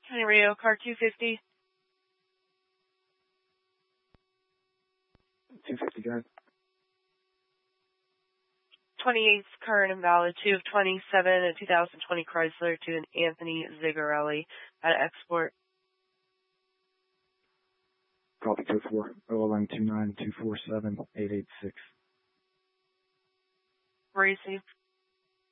Rio, car 250. 250, guys. 28th current invalid 2 of 27, a 2020 Chrysler to an Anthony Zigarelli at export. Copy code 4, OLN 29247-886. Received.